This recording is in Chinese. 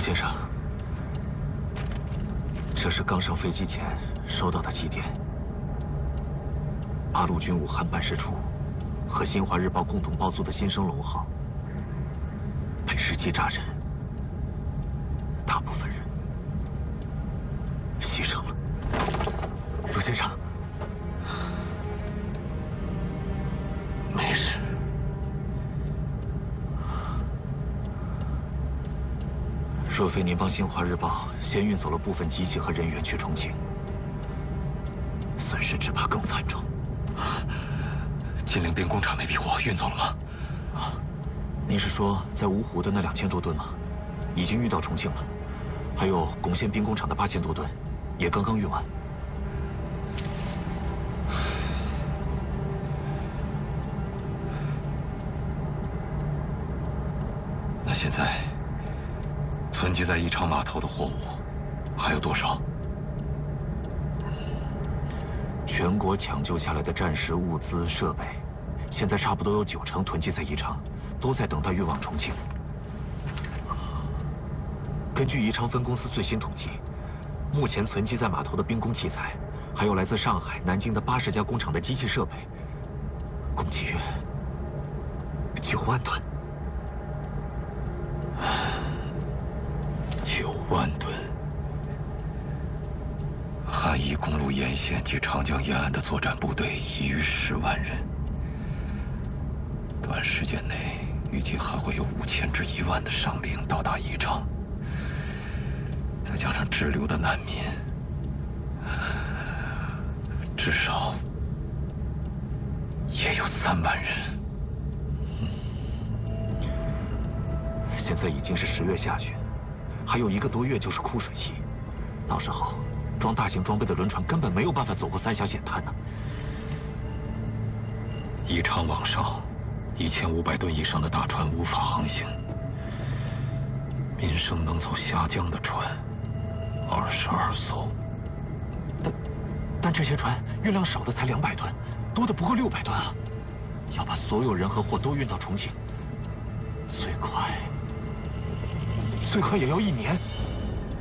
先生，这是刚上飞机前收到的急电。八路军武汉办事处和新华日报共同包租的新生龙号被日机炸人，大部分人牺牲了。陆先生，没事。若非您帮新华日报先运走了部分机器和人员去重庆，损失只怕更惨重。金陵兵工厂那批货运走了吗？啊，您是说在芜湖的那2000多吨吗？已经运到重庆了。还有珙县兵工厂的8000多吨，也刚刚运完。那现在存积在宜昌码头的货物还有多少？全国抢救下来的战时物资设备，现在差不多有90%囤积在宜昌，都在等待运往重庆。根据宜昌分公司最新统计，目前存积在码头的兵工器材，还有来自上海、南京的80家工厂的机器设备，共计约9万吨。9万吨。汉宜公路沿线及长江沿岸的作战部队已逾10万人，短时间内预计还会有5000至1万的伤兵到达宜昌，再加上滞留的难民，至少也有3万人。现在已经是10月下旬，还有1个多月就是枯水期，到时候装大型装备的轮船根本没有办法走过三峡险滩呢。宜昌往上，1500吨以上的大船无法航行，民生能走峡江的船22艘，但这些船运量少的才200吨，多的不过600吨啊！要把所有人和货都运到重庆，最快也要1年。